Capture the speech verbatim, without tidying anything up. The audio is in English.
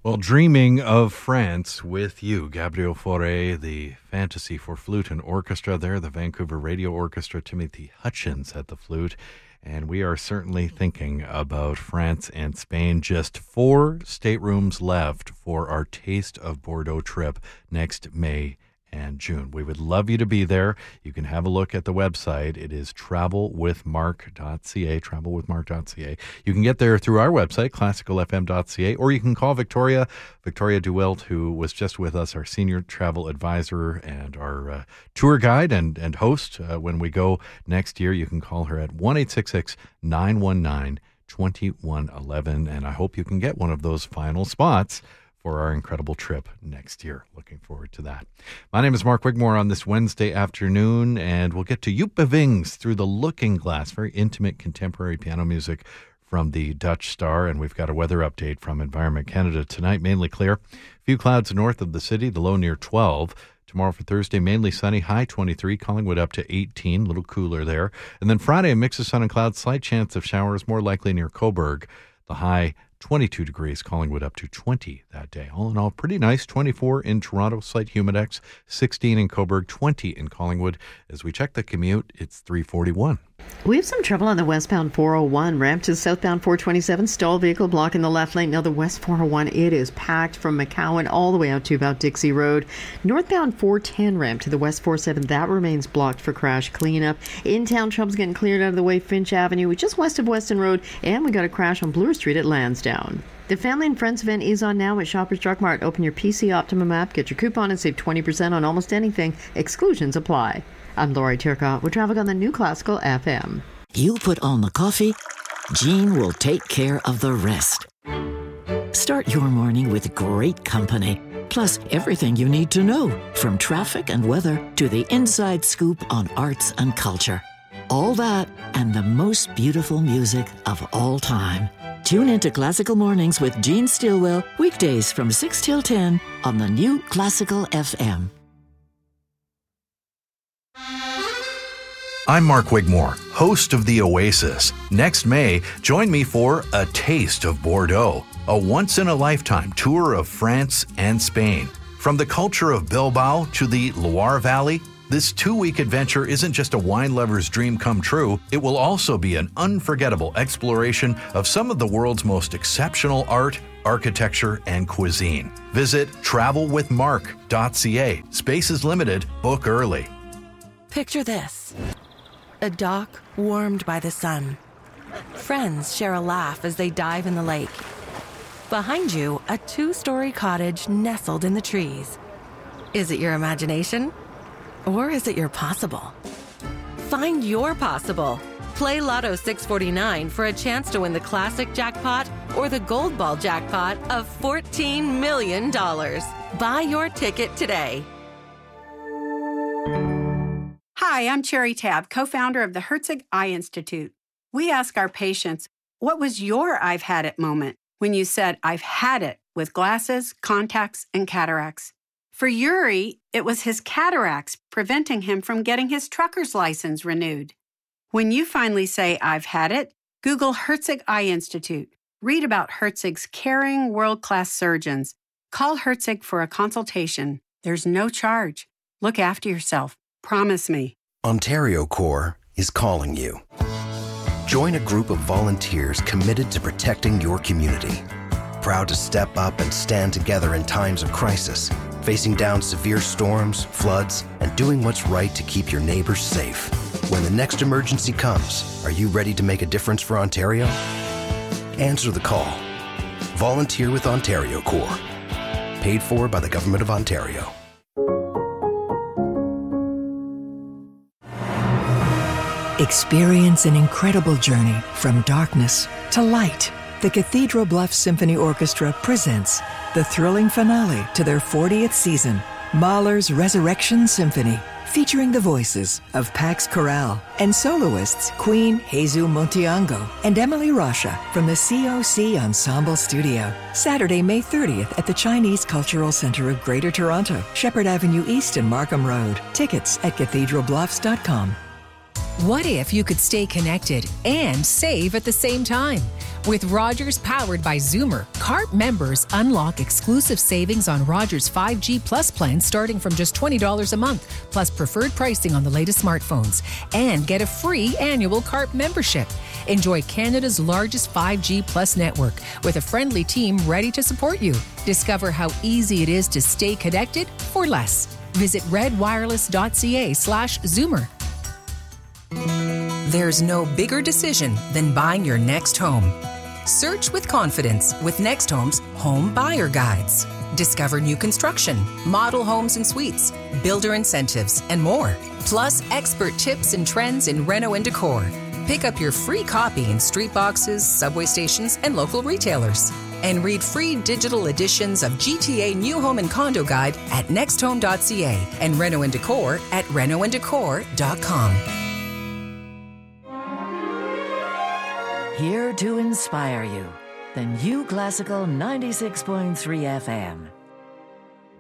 Well, dreaming of France with you, Gabriel Fauré, the Fantasy for Flute and Orchestra there, the Vancouver Radio Orchestra, Timothy Hutchins at the flute. And we are certainly thinking about France and Spain. Just four staterooms left for our Taste of Bordeaux trip next May and June. We would love you to be there. You can have a look at the website. It is travel with mark dot c a, travel with mark dot c a. You can get there through our website, classical f m dot c a, or you can call Victoria, Victoria DeWilt, who was just with us, our senior travel advisor and our uh, tour guide and, and host. Uh, when we go next year, you can call her at one eight six six, nine one nine, two one one one, and I hope you can get one of those final spots for our incredible trip next year. Looking forward to that. My name is Mark Wigmore on this Wednesday afternoon, and we'll get to Joep Bevings Through the Looking Glass, very intimate contemporary piano music from the Dutch star, and we've got a weather update from Environment Canada tonight. Mainly clear. A few clouds north of the city, the low near twelve. Tomorrow for Thursday, mainly sunny, high twenty-three, Collingwood up to eighteen, a little cooler there. And then Friday, a mix of sun and clouds, slight chance of showers, more likely near Cobourg. The high twenty-two degrees, Collingwood up to twenty that day. All in all, pretty nice. twenty-four in Toronto, slight humidex, sixteen in Cobourg, twenty in Collingwood. As we check the commute, it's three forty-one. We have some trouble on the westbound four oh one ramp to southbound four twenty-seven. Stalled vehicle blocking the left lane. Now the west four oh one, it is packed from McCowan all the way out to about Dixie Road. Northbound four ten ramp to the west four oh seven, that remains blocked for crash cleanup. In-town trouble's getting cleared out of the way. Finch Avenue, just west of Weston Road. And we got a crash on Bloor Street at Lansdowne. The Family and Friends event is on now at Shoppers Drug Mart. Open your P C Optimum app, get your coupon, and save twenty percent on almost anything. Exclusions apply. I'm Laurie Turcotte. We're traveling on the new Classical F M. You put on the coffee, Jean will take care of the rest. Start your morning with great company, plus everything you need to know, from traffic and weather to the inside scoop on arts and culture. All that and the most beautiful music of all time. Tune into Classical Mornings with Jean Stilwell, weekdays from six till ten on the new Classical F M. I'm Mark Wigmore, host of The Oasis. Next May, join me for A Taste of Bordeaux, a once-in-a-lifetime tour of France and Spain. From the culture of Bilbao to the Loire Valley, this two-week adventure isn't just a wine lover's dream come true, it will also be an unforgettable exploration of some of the world's most exceptional art, architecture, and cuisine. Visit travel with mark dot c a. Space is limited. Book early. Picture this. A dock warmed by the sun. Friends share a laugh as they dive in the lake. Behind you, a two-story cottage nestled in the trees. Is it your imagination? Or is it your possible? Find your possible. Play Lotto six forty-nine for a chance to win the classic jackpot or the gold ball jackpot of fourteen million dollars. Buy your ticket today. Hi, I'm Cherry Tabb, co-founder of the Herzig Eye Institute. We ask our patients, what was your I've had it moment when you said, I've had it with glasses, contacts, and cataracts? For Yuri, it was his cataracts preventing him from getting his trucker's license renewed. When you finally say, I've had it, Google Herzig Eye Institute. Read about Herzig's caring, world-class surgeons. Call Herzig for a consultation. There's no charge. Look after yourself. Promise me. Ontario Corps is calling you. Join a group of volunteers committed to protecting your community. Proud to step up and stand together in times of crisis, facing down severe storms, floods, and doing what's right to keep your neighbors safe. When the next emergency comes, are you ready to make a difference for Ontario? Answer the call. Volunteer with Ontario Corps. Paid for by the Government of Ontario. Experience an incredible journey from darkness to light. The Cathedral Bluffs Symphony Orchestra presents the thrilling finale to their fortieth season, Mahler's Resurrection Symphony, featuring the voices of Pax Chorale and soloists Queen Jesus Montiango and Emily Rocha from the C O C Ensemble Studio. Saturday, May thirtieth at the Chinese Cultural Centre of Greater Toronto, Shepherd Avenue East and Markham Road. Tickets at cathedral bluffs dot com. What if you could stay connected and save at the same time? With Rogers powered by Zoomer, C A R P members unlock exclusive savings on Rogers five G Plus plans starting from just twenty dollars a month, plus preferred pricing on the latest smartphones. And get a free annual C A R P membership. Enjoy Canada's largest five G Plus network with a friendly team ready to support you. Discover how easy it is to stay connected for less. Visit redwireless.ca slash Zoomer. There's no bigger decision than buying your next home. Search with confidence with Next Home's Home Buyer Guides. Discover new construction, model homes and suites, builder incentives, and more. Plus, expert tips and trends in reno and decor. Pick up your free copy in street boxes, subway stations, and local retailers. And read free digital editions of G T A New Home and Condo Guide at next home dot c a and Reno and Decor at reno and decor dot com. Here to inspire you, the New Classical ninety-six point three F M.